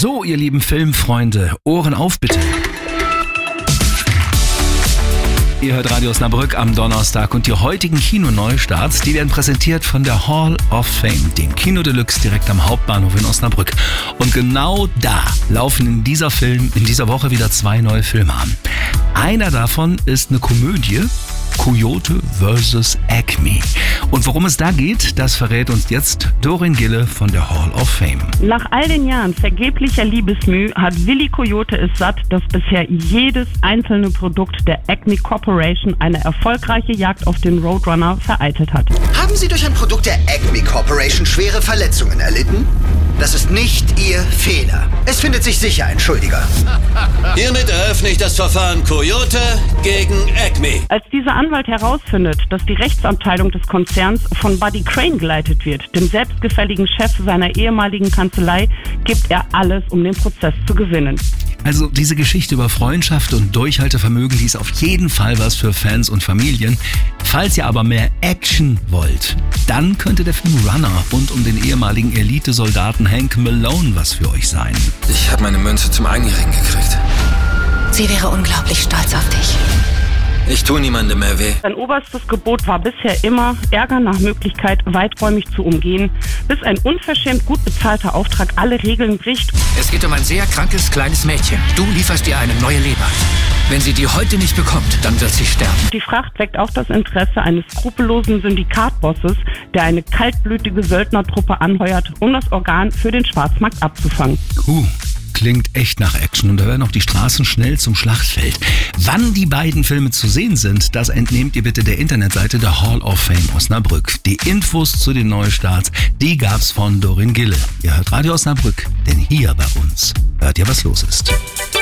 So, ihr lieben Filmfreunde, Ohren auf bitte. Ihr hört Radio Osnabrück am Donnerstag und die heutigen Kino-Neustarts, die werden präsentiert von der Hall of Fame, dem Kino Deluxe direkt am Hauptbahnhof in Osnabrück. Und genau da laufen in dieser Woche wieder 2 neue Filme an. Einer davon ist eine Komödie, Coyote vs. Acme. Und worum es da geht, das verrät uns jetzt Dorin Gille von der Hall of Fame. Nach all den Jahren vergeblicher Liebesmüh hat Willi Coyote es satt, dass bisher jedes einzelne Produkt der Acme Corporation eine erfolgreiche Jagd auf den Roadrunner vereitelt hat. Haben Sie durch ein Produkt der Acme Corporation schwere Verletzungen erlitten? Das ist nicht Ihr Fehler. Es findet sich sicher ein Schuldiger. Hiermit eröffne ich das Verfahren Coyote gegen Acme. Als dieser Anwalt herausfindet, dass die Rechtsabteilung des Konzerns von Buddy Crane geleitet wird, dem selbstgefälligen Chef seiner ehemaligen Kanzlei, gibt er alles, um den Prozess zu gewinnen. Also diese Geschichte über Freundschaft und Durchhaltevermögen, die ist auf jeden Fall was für Fans und Familien. Falls ihr aber mehr Action wollt, dann könnte der Film Runner rund um den ehemaligen Elitesoldaten Hank Malone was für euch sein. Ich habe meine Münze zum Einjährigen gekriegt. Sie wäre unglaublich stolz auf dich. Ich tue niemandem mehr weh. Sein oberstes Gebot war bisher immer, Ärger nach Möglichkeit weiträumig zu umgehen, bis ein unverschämt gut bezahlter Auftrag alle Regeln bricht. Es geht um ein sehr krankes kleines Mädchen. Du lieferst ihr eine neue Leber. Wenn sie die heute nicht bekommt, dann wird sie sterben. Die Fracht weckt auch das Interesse eines skrupellosen Syndikatbosses, der eine kaltblütige Söldnertruppe anheuert, um das Organ für den Schwarzmarkt abzufangen. Klingt echt nach Action und da werden auch die Straßen schnell zum Schlachtfeld. Wann die beiden Filme zu sehen sind, das entnehmt ihr bitte der Internetseite der Hall of Fame Osnabrück. Die Infos zu den Neustarts, die gab's von Dorin Gille. Ihr hört Radio Osnabrück, denn hier bei uns hört ihr, was los ist.